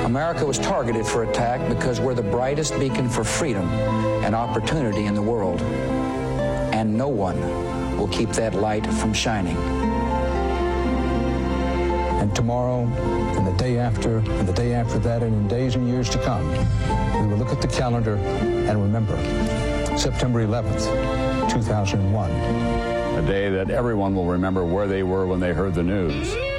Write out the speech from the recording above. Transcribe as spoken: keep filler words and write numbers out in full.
America was targeted for attack because we're the brightest beacon for freedom and opportunity in the world. And no one will keep that light from shining. And tomorrow, and the day after, and the day after that, and in days and years to come, we will look at the calendar and remember September eleventh, two thousand one. A day that everyone will remember where they were when they heard the news.